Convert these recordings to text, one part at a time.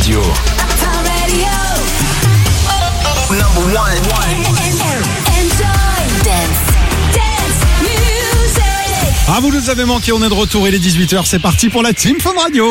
Radio. Number one. Ah, vous nous avez manqué, on est de retour, il est 18h, c'est parti pour la Team Fun Radio.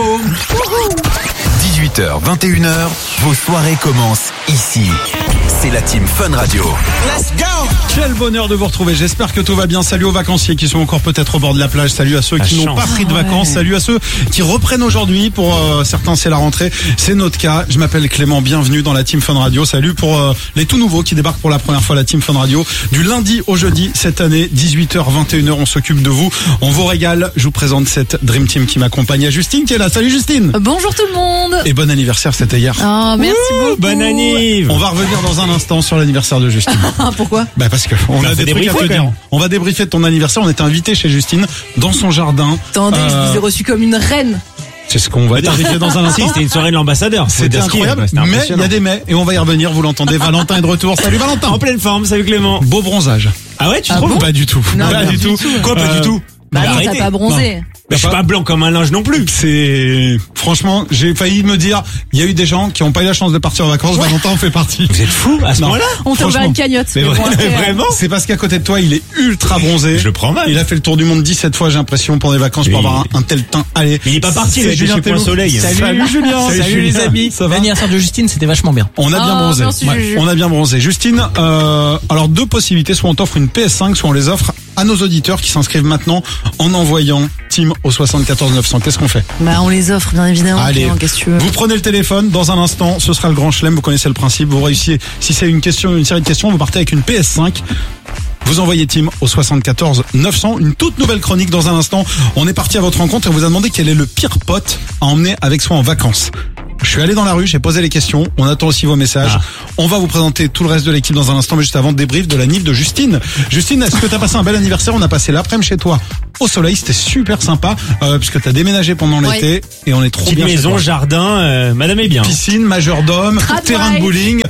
18h, 21h, vos soirées commencent ici. C'est la Team Fun Radio. Let's go! Quel bonheur de vous retrouver, j'espère que tout va bien. Salut aux vacanciers qui sont encore peut-être au bord de la plage, salut à ceux qui n'ont pas pris de vacances, salut à ceux qui reprennent aujourd'hui, pour certains c'est la rentrée, c'est notre cas. Je m'appelle Clément, bienvenue dans la Team Fun Radio, salut pour les tout nouveaux qui débarquent pour la première fois à la Team Fun Radio. Du lundi au jeudi cette année, 18h, 21h, on s'occupe de vous, on vous régale. Je vous présente cette Dream Team qui m'accompagne. Il y a Justine qui est là, salut Justine. Bonjour tout le monde. Et bon anniversaire, c'était hier. Oh, merci beaucoup. Bonne année. On va revenir dans un instant sur l'anniversaire de Justine. Pourquoi? Bah parce que on a des trucs à te dire. On va débriefer de ton anniversaire. On était invité chez Justine dans son jardin. Attendez, je vous ai reçu comme une reine. C'est ce qu'on va débriefer dans un instant. Si, c'était une soirée de l'ambassadeur. C'était incroyable. Mais il y a des mais et on va y revenir. Vous l'entendez. Valentin est de retour. Salut Valentin. En pleine forme. Salut Clément. Beau bronzage. Ah ouais, tu Ah trouves? bon Pas du tout. Non, Pas du tout. Quoi, pas du tout? Bah non, arrêtez. t'as pas bronzé. Je suis pas blanc comme un linge non plus. C'est franchement, j'ai failli me dire, il y a eu des gens qui n'ont pas eu la chance de partir en vacances. Valentin en fait partie. Vous êtes fou à ce Non. moment-là? On t'a ouvert Franchement. une cagnotte. Mais bon, après, vraiment? C'est parce qu'à côté de toi, il est ultra bronzé. Je le prends mal. Il a fait le tour du monde 17 fois, j'ai l'impression, pour des vacances, pour Mais avoir un tel teint. Allez. Mais il est pas parti, il a C'est été Julien chez Point Tellot. Soleil. Salut Julien. Salut les amis. Ça va? L'anniversaire de Justine, c'était vachement bien. On a bien Oh, bronzé. merci, Juju. On a bien bronzé. Justine, alors deux possibilités. Soit on t'offre une PS5, soit on les offre à nos auditeurs qui s'inscrivent maintenant en envoyant Team au 74 900. Qu'est-ce qu'on fait? Bah on les offre bien évidemment. Allez, Clément, qu'est-ce que tu veux? vous prenez le téléphone. Dans un instant, ce sera le grand chelem. Vous connaissez le principe. Vous réussissez. Si c'est une question, une série de questions, vous partez avec une PS5. Vous envoyez Team au 74 900. Une toute nouvelle chronique dans un instant. On est parti à votre rencontre et on vous a demandé quel est le pire pote à emmener avec soi en vacances. Je suis allé dans la rue, j'ai posé les questions. On attend aussi vos messages. On va vous présenter tout le reste de l'équipe dans un instant, mais juste avant, débrief de la NIF de Justine. Justine, est-ce que t'as passé un bel anniversaire? On a passé l'après-midi chez toi au soleil, c'était super sympa, puisque t'as déménagé pendant l'été et on est trop Petite bien chez maison, toi. jardin, madame est bien. Piscine, majordome, terrain de bowling,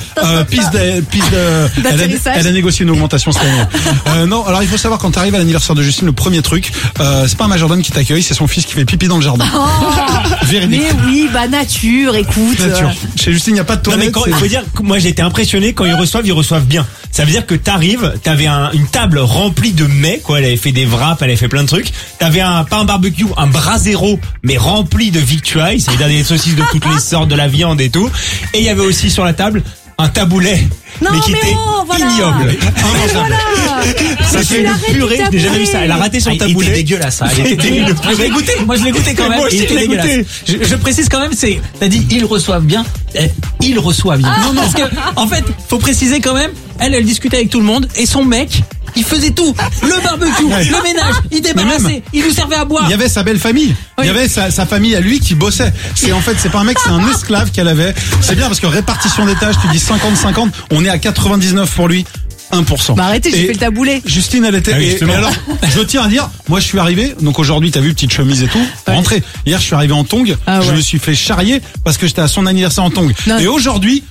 D'atterrissage. elle a négocié une augmentation cette année. Non, alors il faut savoir quand t'arrives à l'anniversaire de Justine, le premier truc, c'est pas un majordome qui t'accueille, c'est son fils qui fait pipi dans le jardin. Véridique. Mais oui, bah nature, écoute. Nature. Chez Justine, il n'y a pas de Non mais toilette. il faut dire que moi j'ai été impressionné quand ils reçoivent bien. Ça veut dire que t'arrives, t'avais une table remplie de mets, quoi. Elle avait fait des wraps, elle avait fait plein de trucs. T'avais pas un barbecue, un brasero, mais rempli de victuailles. Ça veut dire des saucisses de toutes les sortes, de la viande et tout. Et il y avait aussi sur la table un taboulet, Non, mais qui mais était oh, voilà. ignoble. Mais voilà. C'était une purée, je n'ai jamais vu ça. Elle a raté son Il taboulet. était dégueulasse, ça. Il était C'était une dégueulasse. Moi, je l'ai goûté. Moi, je l'ai goûté quand Mais même. moi aussi, Il était je l'ai dégueulasse. goûté. Je précise quand même, t'as dit, ils reçoivent bien. Il reçoit bien. Non, parce que, en fait, faut préciser quand même, elle discutait avec tout le monde et son mec, il faisait tout. Le barbecue, le ménage, il débarrassait, il nous servait à boire. Il y avait sa belle famille. Il y avait sa famille à lui qui bossait. C'est pas un mec, c'est un esclave qu'elle avait. C'est bien parce que répartition des tâches, tu dis 50-50, on est à 99 pour lui. 1%. Bah arrêtez, j'ai fait le taboulet. Justine, elle était. Ah oui, et justement. alors, je tiens à dire, moi je suis arrivé, donc aujourd'hui t'as vu petite chemise et tout, rentré. Hier je suis arrivé en tongs, Ah ouais. je me suis fait charrier parce que j'étais à son anniversaire en tongs. Non. Et aujourd'hui,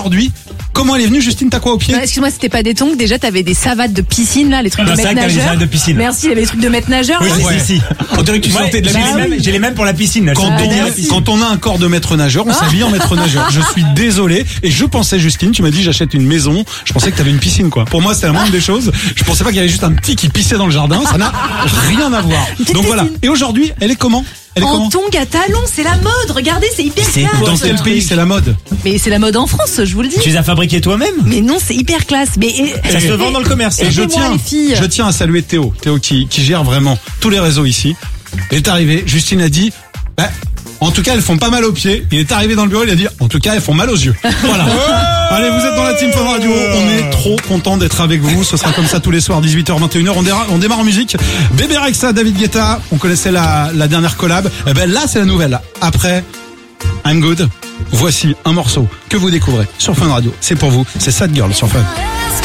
comment elle est venue, Justine, t'as quoi au pied? Bah, excuse-moi, c'était pas des tongs. Déjà, t'avais des savates de piscine là, les trucs Non, de c'est maître vrai que t'avais des nageur. savates de piscine. Merci, il y avait des trucs de maître nageur. Oui, là. si. On dirait que tu sortais de la piscine. J'ai les mêmes pour la piscine. là. Quand, Je on, sortais de la merci. piscine. quand on a un corps de maître nageur, on s'habille en maître nageur. Je suis désolé. Et je pensais, Justine, tu m'as dit j'achète une maison. Je pensais que t'avais une piscine, quoi. Pour moi, c'était la moindre des choses. Je pensais pas qu'il y avait juste un petit qui pissait dans le jardin. Ça n'a rien à voir. petite Donc voilà. piscine. Et aujourd'hui, elle est comment? Elle est En comment? tongs à talons, c'est la mode. Regardez, c'est hyper C'est classe. quoi, Dans quel pays c'est la mode? Mais c'est la mode en France, je vous le dis. Tu les as fabriqués toi-même? Mais non, c'est hyper classe. Mais Ça se vend dans le commerce. Et je aidez-moi, les filles. tiens à saluer Théo qui gère vraiment tous les réseaux ici. Il est arrivé, Justine a dit, en tout cas, elles font pas mal aux pieds. Il est arrivé dans le bureau, il a dit, en tout cas, elles font mal aux yeux. Voilà. Allez, vous êtes dans la Team Fun Radio. On est trop content d'être avec vous. Ce sera comme ça tous les soirs, 18h, 21h. On démarre en musique. Bébé Rexha, David Guetta. On connaissait la dernière collab. Eh ben, là, c'est la nouvelle. Après I'm Good, voici un morceau que vous découvrez sur Fun Radio. C'est pour vous. C'est Sad Girl sur Fun.